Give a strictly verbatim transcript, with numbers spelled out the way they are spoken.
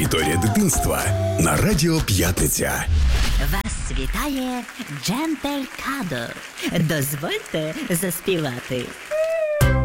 Територія дитинства на Радіо П'ятниця. Вас вітає Джентель Кадо. Дозвольте заспівати.